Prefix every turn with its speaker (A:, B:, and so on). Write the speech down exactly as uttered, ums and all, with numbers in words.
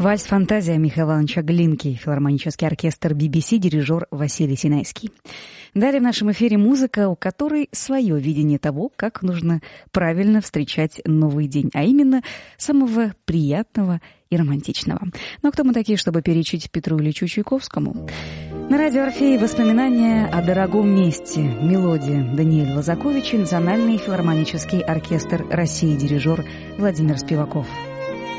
A: Вальс «Фантазия» Михаила Ивановича Глинки, филармонический оркестр би би си, дирижер Василий Синайский. Далее в нашем эфире музыка, у которой свое видение того, как нужно правильно встречать новый день, а именно самого приятного и романтичного. Но кто мы такие, чтобы перечить Петру Ильичу Чайковскому? На радио «Орфей» воспоминания о дорогом месте. Мелодия Даниэль Лозакович, Национальный филармонический оркестр России, дирижер Владимир Спиваков.